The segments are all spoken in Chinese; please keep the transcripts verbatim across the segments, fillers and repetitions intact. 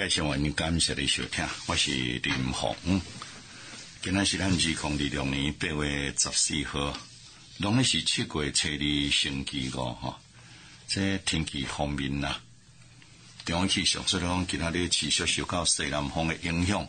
界新闻，感谢你收听，我是林鸿。今仔是咱二零二六年八月十四号，农历是七月初二星期五吼。这天气方面啦，中央气象所讲，今仔日持续受到西南风的影响，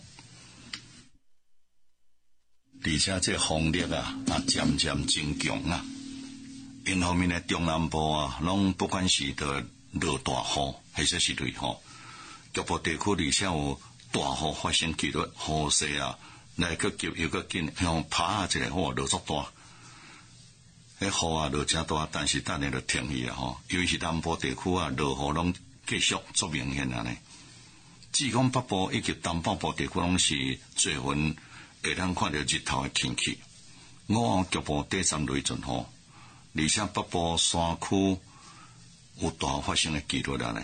而且这风力啊，啊渐渐增强啊。因方面的中南部啊，拢不管是得落大雨，还是是雷雨。局部地区而且有大雨发生几率，雨势啊来个急又个紧，像拍下一个雨落足大，迄雨啊落真大，但是等下就停去啊吼。尤其是南部地区啊，落雨拢继续足明显啊呢。只讲北部以及东北部地区拢是最云会当看到日头的天气，午后局部短暂雷阵雨，而且北部山区有大发生的几率啊呢。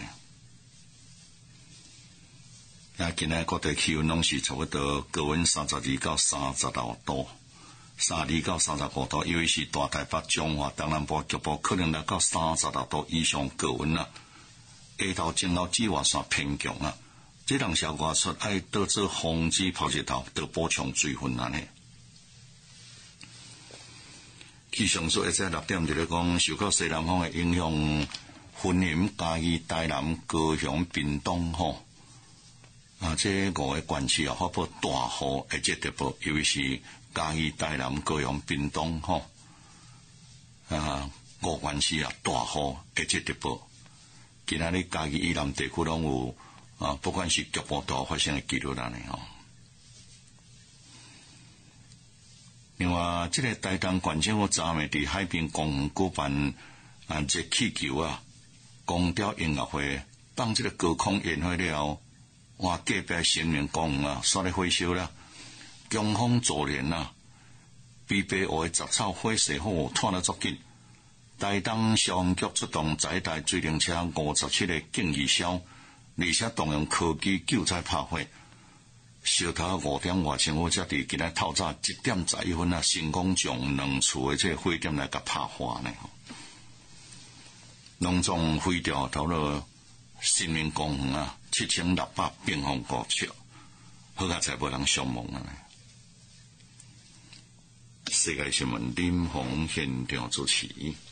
啊，今仔各地气温拢是差不多高温三十二到三十六度，三十二到三十五度，尤其是大台北、彰化、东南部局部可能来到三十六度以上高温啊。下头前后紫外线偏强啊，这两效果出爱导致防止泡日头，得补充水分啊呢。气象所一只六点就咧讲，受到西南风的影响，云林、嘉义、台南、高雄、屏东吼。啊，这五个县市啊，发布大雨而且特报，尤其是嘉义、台南、高雄、屏东吼，啊，五县市啊，大雨而且特报。今仔日嘉义以南地区拢有啊，不管是局部大发生的记录啦呢吼。另外，这个台东县政府昨暝伫海滨公园举办啊，这气球啊，光雕音乐会，放这个高空烟火了。哇！隔壁新民公园啊，煞咧火烧啦，强风助连啦，比白湖的杂草火势好，拖得足紧。台东消防局出动十一台追灵车、五十七个警仪消，而且动用科技救灾拍火。烧头五点外，政府才伫今仔透早一点十一分啊，成功将两厝的这个火点来甲拍化呢。隆重毁掉头了新民公园啊！七千六百平方公尺，好佳才无人伤亡啊！世界新闻林鸿现场主持。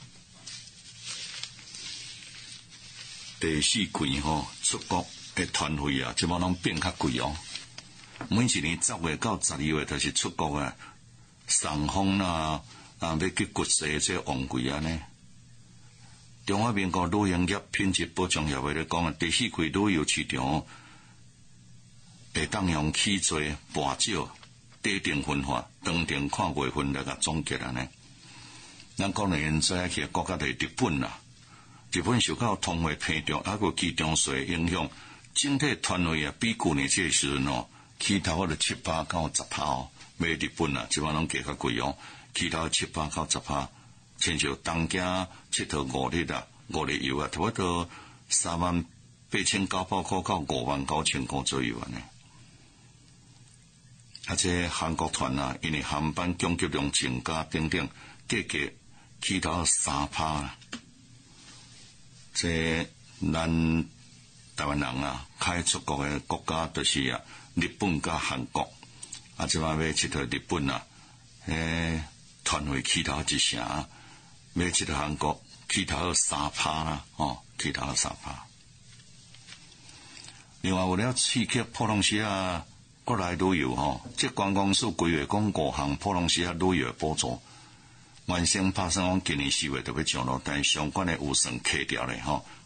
第四季吼出国的团费啊，即马拢变较贵哦。每一年十月到十二月，都是出国啊，送风啦，啊，要去国际这旺季啊呢。中华民国旅游业品质保障协会咧讲啊，第四季旅游市场会当用起做、跋少、低定分化、当定看月份来甲总结啊呢。咱国内现在去国家就是日本啦，日本受到通货膨胀还有机场税影响，整体团费啊比去年这个时阵哦，起头就七八到十趴哦，买日本啊，即摆拢价较贵哦，起头七八到十趴。亲像东京佚佗五日啊，五日游啊，差不多三万八千九百块到五万九千块左右啊呢。啊，这韩国团啊，因为航班供给量增加等等，价格起到三趴啊。这咱台湾人啊，开出国的国家就是啊，日本加韩国。啊，即摆要佚佗日本啊，诶，团费起头一成。要去到韩国，起头三趴啦，哦，起头三趴。另外，为了刺激普隆西亚国内旅游吼，即观光署规划讲五项普隆西亚旅游补助，原先拍算讲今年四月就要上路，但相关的预算砍掉咧吼，